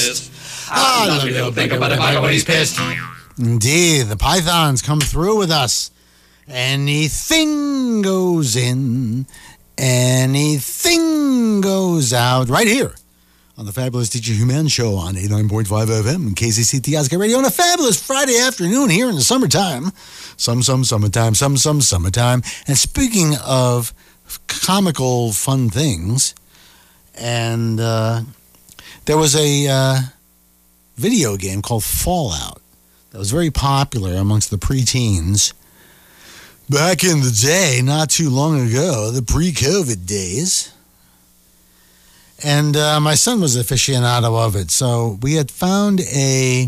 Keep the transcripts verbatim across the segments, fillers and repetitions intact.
pissed. I love you, little bigger, but about when he's pissed. Indeed, the Pythons come through with us. Anything goes in, anything goes out. Right here on the Fabulous D J Human Show on eighty-nine point five F M and K C C T Oscar Radio on a fabulous Friday afternoon here in the summertime. Some, some, summertime, some, some, summertime. And speaking of comical, fun things, and uh, there was a uh, video game called Fallout that was very popular amongst the preteens back in the day, not too long ago, the pre-COVID days. And uh, my son was aficionado of it, so we had found a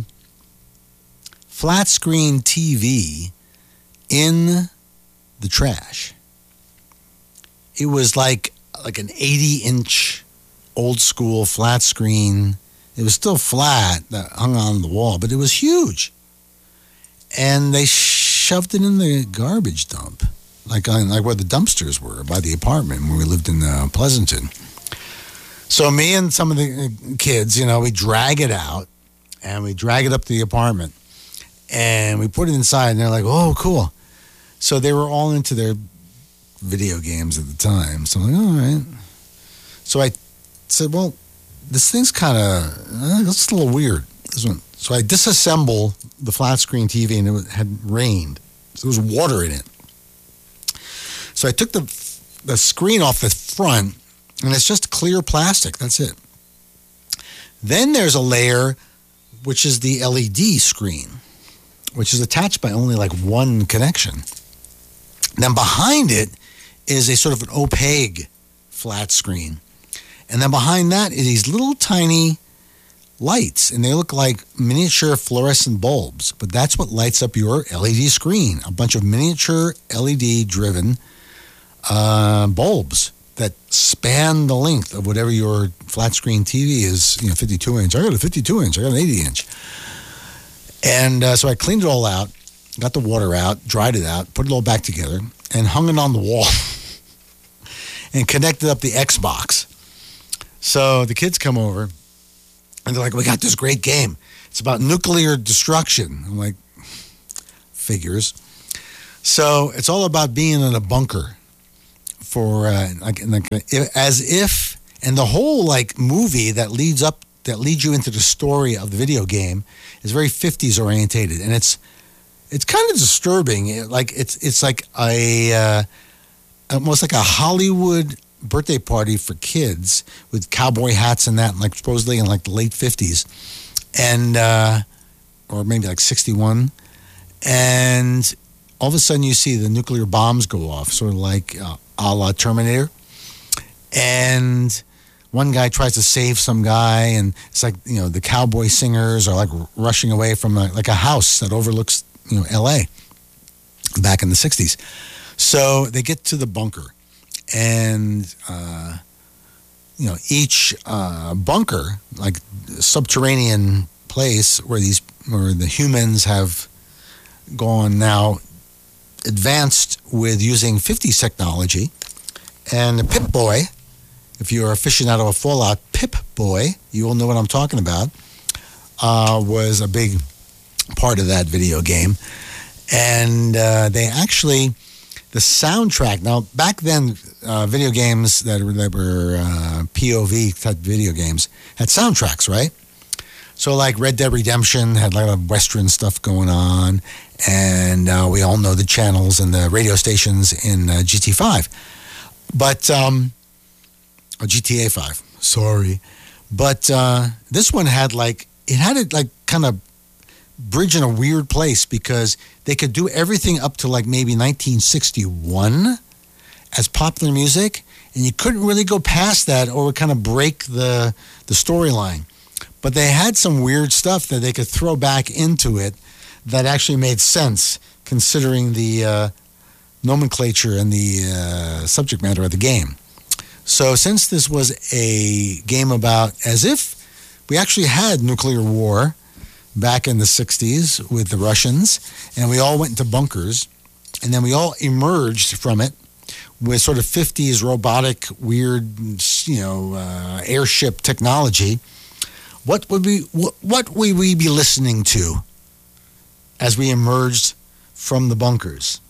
flat screen T V in the trash. It was like like an eighty inch old school flat screen. It was still flat that hung on the wall, but it was huge. And they shoved it in the garbage dump, like on, like where the dumpsters were by the apartment where we lived in uh, Pleasanton. So me and some of the kids, you know, we drag it out and we drag it up to the apartment and we put it inside and they're like, oh, cool. So they were all into their video games at the time. So I'm like, all right. So I said, well, this thing's kind of, uh, it's a little weird. This one. So I disassemble the flat screen T V and it was, had rained. So there was water in it. So I took the the screen off the front and it's just clear plastic. That's it. Then there's a layer which is the L E D screen, which is attached by only like one connection. Then behind it is a sort of an opaque flat screen. And then behind that is these little tiny lights, and they look like miniature fluorescent bulbs, but that's what lights up your L E D screen, a bunch of miniature L E D-driven uh, bulbs that span the length of whatever your flat screen T V is, you know, fifty-two inch. I got a fifty-two inch, I got an eighty inch. And uh, so I cleaned it all out, got the water out, dried it out, put it all back together, and hung it on the wall and connected up the Xbox. So the kids come over, and they're like, we got this great game. It's about nuclear destruction. I'm like, figures. So it's all about being in a bunker for, uh, like, like, as if, and the whole, like, movie that leads up, that leads you into the story of the video game is very fifties orientated. And it's, it's kind of disturbing. It, like, it's, it's like a, uh, almost like a Hollywood birthday party for kids with cowboy hats and that, like supposedly in like the late fifties, and uh, or maybe like sixty-one, and all of a sudden you see the nuclear bombs go off, sort of like uh, a la Terminator, and one guy tries to save some guy, and it's like, you know, the cowboy singers are like rushing away from a, like a house that overlooks, you know, L A back in the sixties. So they get to the bunker. And, uh, you know, each uh, bunker, like subterranean place where these, where the humans have gone now advanced with using fifties technology. And the Pip-Boy, if you're aficionado of Fallout, Pip-Boy, you all know what I'm talking about, uh, was a big part of that video game. And uh, they actually... The soundtrack, now back then, uh, video games that were, that were uh, P O V type video games had soundtracks, right? So like Red Dead Redemption had a lot of Western stuff going on, and uh, we all know the channels and the radio stations in uh, G T five. But, um, or G T A five, sorry. But uh, this one had like, it had it like kind of bridge in a weird place because they could do everything up to like maybe nineteen sixty-one as popular music, and you couldn't really go past that or it would kind of break the the storyline. But they had some weird stuff that they could throw back into it that actually made sense considering the uh, nomenclature and the uh, subject matter of the game. So since this was a game about as if we actually had nuclear war back in the sixties with the Russians, and we all went into bunkers, and then we all emerged from it with sort of fifties robotic, weird, you know, uh, airship technology. what would we what, what would we be listening to as we emerged from the bunkers?